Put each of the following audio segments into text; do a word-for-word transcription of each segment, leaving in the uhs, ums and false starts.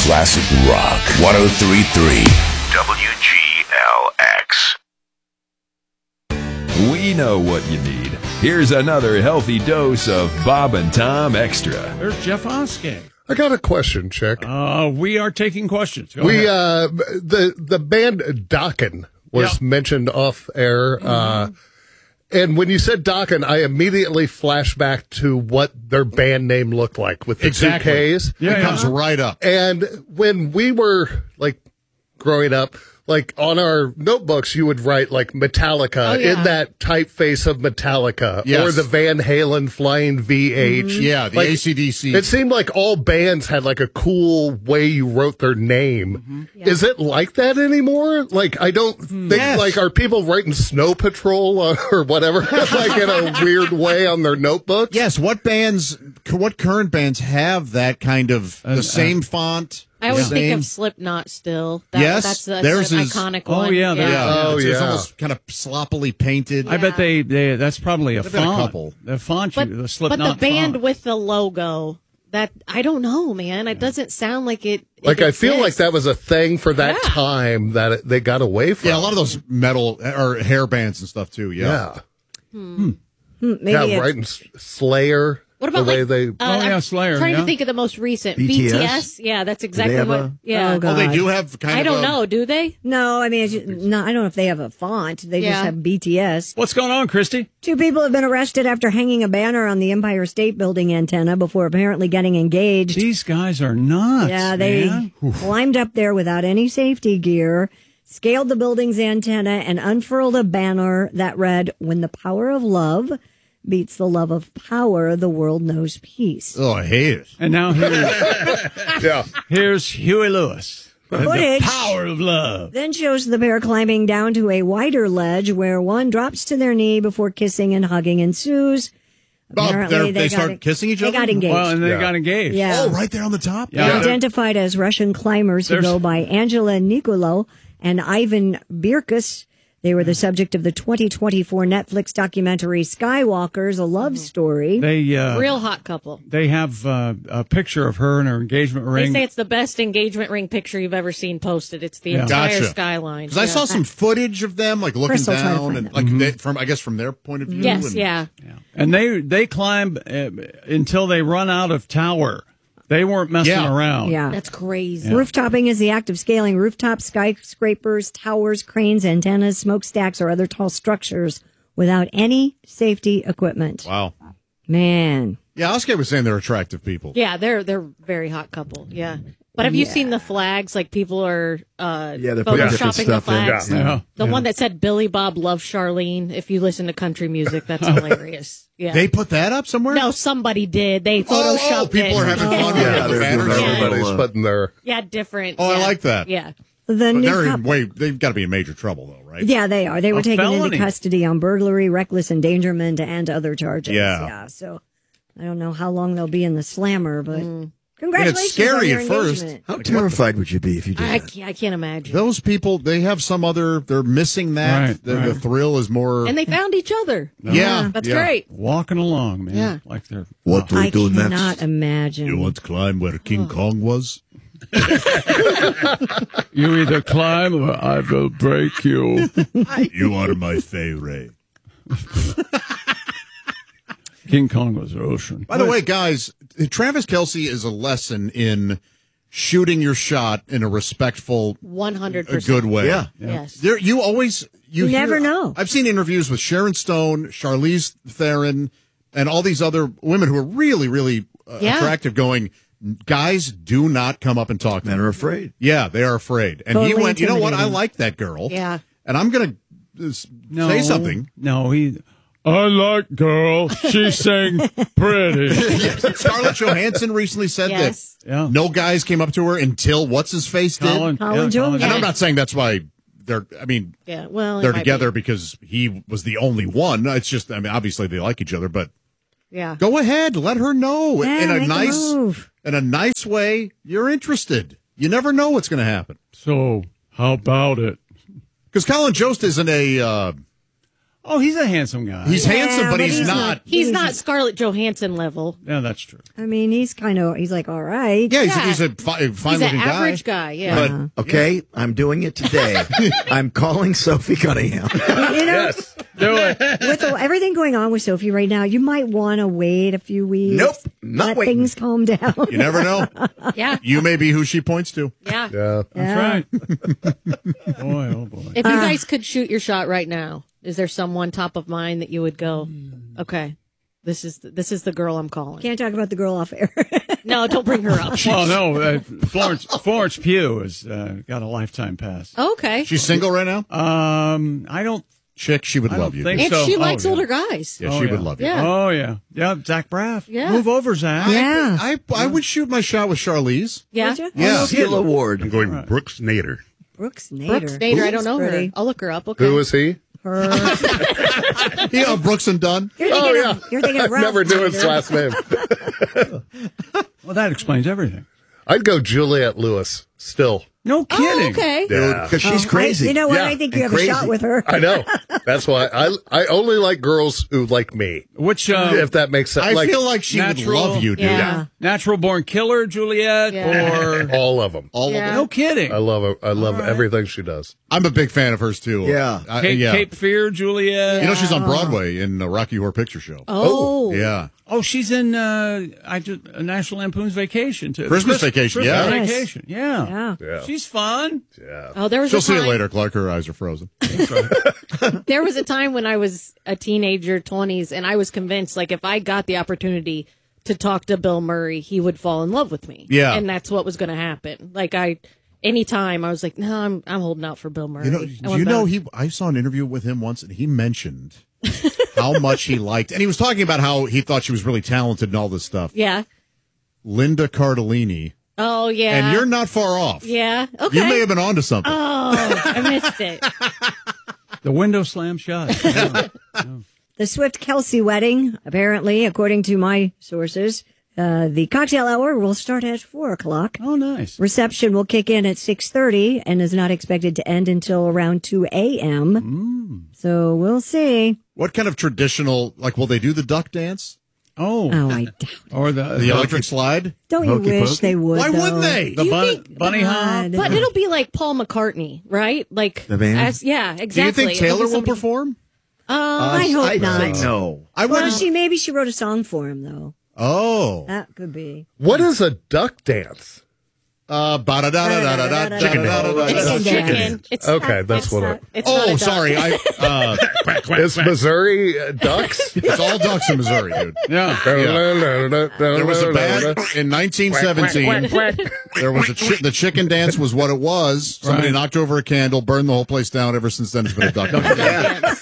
Classic Rock. one oh three point three W G L X. We know what you need. Here's another healthy dose of Bob and Tom Extra. There's Jeff Oskay. I got a question, Chick. Uh, we are taking questions. Go we ahead. uh the the band Dokken was Yep. mentioned off air. Uh, and when you said Dokken, I immediately flashed back to what their band name looked like with the Exactly. two Ks. Yeah, it yeah. comes right up. And when we were like growing up, like on our notebooks, you would write like Metallica Oh, yeah. in that typeface of Metallica Yes. or the Van Halen Flying V H. Yeah, the Like, A C D C. It seemed like all bands had like a cool way you wrote their name. Is it like that anymore? Like, I don't think, Yes. like, are people writing Snow Patrol or, or whatever, like in a weird way on their notebooks? Yes, what bands, what current bands have that kind of, Uh, the same font? I always the think same- of Slipknot still. That, Yes, that's, that's theirs an is- iconic Oh, one. yeah, there- Yeah, Oh, it's, it's yeah. almost kind of sloppily painted. I bet they, they that's probably a There've been a font. couple. The font, But, you, the but Slipknot the band font. with the logo, that I don't know, man. It doesn't sound like it. it Like, I feel like exists. that was a thing for that Yeah. time that it, they got away from. Yeah, a lot of those metal or hair bands and stuff too. Yeah. Yeah. Maybe Yeah, it's- right. And S- Slayer. What about the way like, they? uh, Oh, yeah, I'm Slayer, Trying yeah. to think of the most recent B T S? B T S. Yeah, that's exactly have what. a- Yeah. Oh, God. Oh, they do have kind I of don't a- know. Do they? No, I mean, it's just, no, I don't know if they have a font. They Yeah. just have B T S. What's going on, Christy? Two people have been arrested after hanging a banner on the Empire State Building antenna before apparently getting engaged. These guys are nuts. Yeah, they man. climbed up there without any safety gear, scaled the building's antenna, and unfurled a banner that read, "When the power of love beats the love of power, the world knows peace." Oh, I hate it. And now here's, Yeah. here's Huey Lewis. And Footage the power of love. then shows the pair climbing down to a wider ledge where one drops to their knee before kissing and hugging ensues. Oh, Apparently, they're- they got start it- kissing each They other? got engaged. Well, and they Yeah. got engaged. yeah. Oh, right there on the top. Yeah. They're identified as Russian climbers who There's- go by Angela Nicolo and Ivan Birkus. They were the subject of the twenty twenty-four Netflix documentary Skywalkers, a love story. They uh, Real hot couple. they have uh, a picture of her in her engagement They ring. say it's the best engagement ring picture you've ever seen posted. It's the Yeah. entire Gotcha. skyline. Because I saw some footage of them, like looking Crystal tried to down, find and it. like Mm-hmm. they, from I guess from their point of view. Yes, and- yeah. And they they climb uh, until they run out of tower. They weren't messing Yeah. around. Yeah. That's crazy. Rooftoping is the act of scaling rooftop skyscrapers, towers, cranes, antennas, smokestacks, or other tall structures without any safety equipment. Wow. Man. Yeah, Oscar was saying they're attractive people. Yeah, they're they're very hot couple. Yeah. But have you seen the flags? Like people are uh, Yeah, they're putting different photoshopping the stuff in. flags. Yeah. Yeah. The Yeah. one that said Billy Bob loves Charlene. If you listen to country music, that's hilarious. Yeah. They put that up somewhere? no, somebody did. They Oh, photoshopped oh, people it. are having fun with Yeah, it. they're The banners. doing Yeah. everybody's Uh, putting their. Yeah, different. Oh, I yeah. like that. Yeah. The But new they're in couple. way, they've got to be in major trouble, though, right? Yeah, they are. They were A taken felony. into custody on burglary, reckless endangerment, and other charges. Yeah. Yeah. So I don't know how long they'll be in the slammer, but Mm. congratulations. And it's scary on your at first. engagement. How terrified would you be if you did I that? can't, I can't imagine. Those people, they have some other, they're missing that. Right, the, the right. thrill is more. And they found each other. yeah. That's yeah. great. Walking along, man. Yeah. Like they're What do we I do cannot next? imagine. You want to climb where King Kong was? You either climb or I will break you. You are my favorite. King Kong was Russian. By the way, guys, Travis Kelce is a lesson in shooting your shot in a respectful, one hundred a percent. good way. Yeah. Yes. There, you always you, You never hear- know. I've seen interviews with Sharon Stone, Charlize Theron, and all these other women who are really, really uh, Yeah. attractive. Going, guys, do not come up and talk to Men me. are afraid. Yeah, they are afraid. And he Totally went, you know what? I intimidating. like that girl. Yeah. And I'm going to No, say something. No, he. I like girl. She sang pretty. Scarlett Johansson recently said Yes. that Yeah. no guys came up to her until what's his face did. Colin, Colin yeah, Jones. And Yeah. I'm not saying that's why they're, I mean, Yeah. Well, it they're might together be. because he was the only one. It's just, I mean, obviously they like each other, but Yeah. go ahead, let her know Yeah, in a make a nice, move. in a nice way. You're interested. You never know what's going to happen. So how about it? Because Colin Jost isn't a, uh, Oh, he's a handsome guy. He's Yeah, handsome, but, but he's, he's not. not- He's not Scarlett Johansson level. Yeah, that's true. I mean, he's kind of, he's like, all right. Yeah, he's, Yeah. he's a fi- He's fine-looking an guy. average guy. Yeah. But Okay, I'm doing it today. I'm calling Sophie Cunningham. You know, Do it. with the, everything going on with Sophie right now, you might want to wait a few weeks. Nope, not let waiting. things calm down. you never know. yeah. You may be who she points to. Yeah. Yeah. That's right. Boy, oh boy. If you guys could shoot your shot right now, is there someone top of mind that you would go, okay, this is the, this is the girl I'm calling? Can't talk about the girl off air. No, don't bring her up. Well, no, uh, Florence Florence Pugh has uh, got a lifetime pass. Okay. She's single right now? Um, I don't. Chick, she would I love don't you. think dude. And so. she Oh, likes yeah. older guys. Yeah, Oh, she yeah. would love you. Yeah. Oh yeah, yeah. Zach Braff. Yeah. Move over, Zach. Yeah. I, I would shoot my shot with Charlize. Yeah. Would you? Yeah. Skill I'm award. going Brooks Nader. Brooks Nader. Brooks Nader. I don't know Pretty. her. I'll look her up. Okay. Who is he? Her. Yeah, Brooks and Dunn. You're Oh, thinking yeah. of, you're thinking I of Ralph never knew his Nader. last name. Well, that explains everything. I'd go Juliette Lewis still. No Oh, kidding. okay. Yeah. Because she's I- crazy. you know what? Yeah, I think you and have a shot crazy. with her. I know. That's why I I only like girls who like me. Which uh, If that makes sense. I like feel like she natural- would love you, dude. Yeah. natural born killer, Juliet, Yeah. or all of them. All Yeah. of no kidding. I love her. I love everything she does. I'm a big fan of hers, too. Yeah. I- Cape, yeah. Cape Fear, Juliet. You know, she's on Broadway in the Rocky Horror Picture Show. Oh. Yeah. Oh, she's in uh, I just, uh, National Lampoon's Vacation too. Christmas Vacation, Christmas yeah. Yes. Vacation, yeah. Yeah. Yeah. She's fun. Yeah. Oh, there was She'll a see time, it later, Clark. Her eyes are frozen. There was a time when I was a teenager, twenties, and I was convinced, like, if I got the opportunity to talk to Bill Murray, he would fall in love with me. Yeah. And that's what was going to happen. Like, I, anytime I was like, no, I'm, I'm holding out for Bill Murray. You know, I do want you know Bill- he? I saw an interview with him once, and he mentioned how much he liked, and he was talking about how he thought she was really talented and all this stuff. Yeah. Linda Cardellini, Oh, yeah. and you're not far off. Yeah. Okay. You may have been onto something. Oh, I missed it. The window slammed shut. Yeah. The Swift Kelsey wedding, apparently, according to my sources, uh, the cocktail hour will start at four o'clock. Oh, nice. Reception will kick in at six thirty and is not expected to end until around two a.m. Mm. So we'll see. What kind of traditional? Like, will they do the duck dance, Oh, Oh, I doubt. or the the electric slide? Don't you Hokey wish pokey? they would? Why though? wouldn't they? the You bun- think- bunny hop. God. But it'll be like Paul McCartney, right? Like, The band? as- yeah, Do exactly. you think It'll be Taylor will somebody- perform? I hope I'd not. say no. I Well, wouldn't. she maybe she wrote a song for him though. Oh. That could be. What is a duck dance? Uh, ba-da-da-da-da-da-da-da-da-da-da. It's Chicken chicken. dance. It's Okay, not- that's it's what not- I- it's not a Oh, duck. sorry. I. Uh, Is Missouri uh, ducks? it's all ducks in Missouri, dude. Yeah. There there was a band in nineteen seventeen. There was a chi- the chicken dance was what it was. Somebody Right. knocked over a candle, burned the whole place down. Ever since then, it's been a duck dance.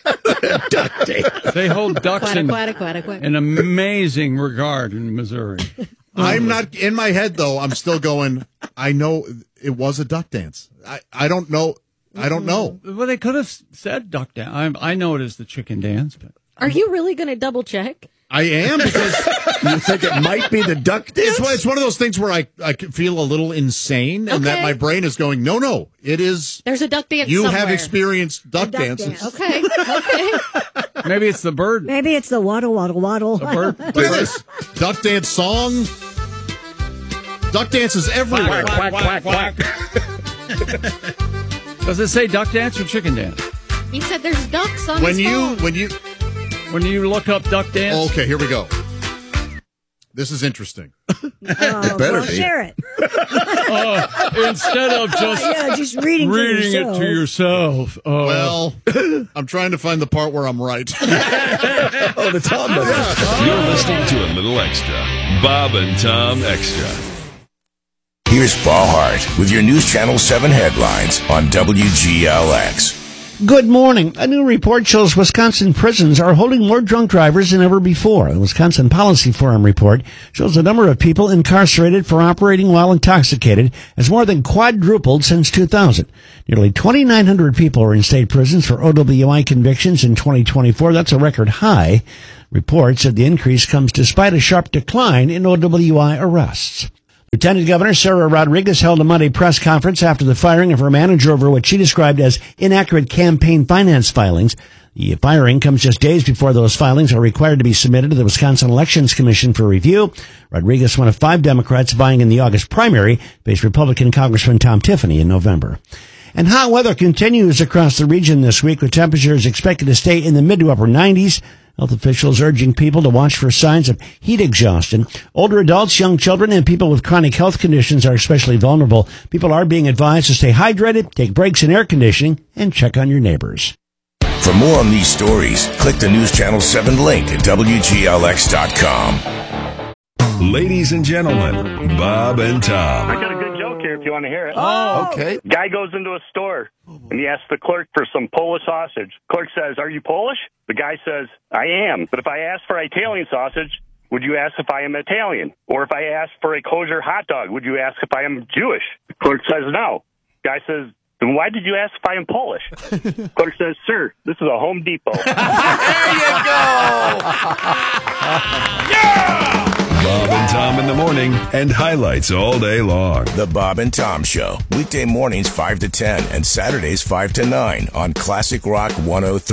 They hold ducks Quack, in quack, quack, quack. an amazing regard in Missouri. I'm not in my head though. I'm still going. I know it was a duck dance. I, I don't know. I don't know. Well, they could have said duck dance. I, I know it is the chicken dance, but Are you really going to double check? I am because You think it might be the duck dance? it's one- it's one of those things where I I can feel a little insane, and that Okay. my brain is going, no, no, it is. There's a duck dance You somewhere. have experienced duck, duck dances. dance. Okay. Okay. maybe it's the bird. Maybe it's the waddle waddle waddle. bird. Look at this duck dance song. Duck dance is everywhere. Quack, quack, quack. Does it say duck dance or chicken dance? He said there's ducks on When his you phone. when you When you look up duck dance, okay, here we go. This is interesting. Oh, better well, be. share it. instead of just Yeah, just reading, for reading it yourself. to yourself. Uh, Well, I'm trying to find the part where I'm right. Oh, the Tom Miller. You're listening to a little extra. Bob and Tom Extra. Here's Paul Hart with your News Channel seven headlines on W G L X. Good morning. A new report shows Wisconsin prisons are holding more drunk drivers than ever before. The Wisconsin Policy Forum report shows the number of people incarcerated for operating while intoxicated has more than quadrupled since two thousand. Nearly twenty-nine hundred people are in state prisons for O W I convictions in twenty twenty-four. That's a record high. Reports said the increase comes despite a sharp decline in O W I arrests. Lieutenant Governor Sarah Rodriguez held a Monday press conference after the firing of her manager over what she described as inaccurate campaign finance filings. The firing comes just days before those filings are required to be submitted to the Wisconsin Elections Commission for review. Rodriguez, one of five Democrats vying in the August primary, faced Republican Congressman Tom Tiffany in November. And hot weather continues across the region this week, with temperatures expected to stay in the mid to upper nineties. Health officials urging people to watch for signs of heat exhaustion. Older adults, young children, and people with chronic health conditions are especially vulnerable. People are being advised to stay hydrated, take breaks in air conditioning, and check on your neighbors. For more on these stories, click the News Channel seven link at W G L X dot com. Ladies and gentlemen, Bob and I Tom. got a good joke here if you want to hear it. Oh, okay. Guy goes into a store and he asks the clerk for some Polish sausage. Clerk says, "Are you Polish?" The guy says, "I am. But if I ask for Italian sausage, would you ask if I am Italian? Or if I ask for a kosher hot dog, would you ask if I am Jewish?" The clerk says, "No." Guy says, "Then why did you ask if I am Polish?" Clerk says, "Sir, this is a Home Depot." There you go. Bob and Tom in the morning, and highlights all day long. The Bob and Tom Show, weekday mornings five to ten and Saturdays five to nine on Classic Rock one oh three.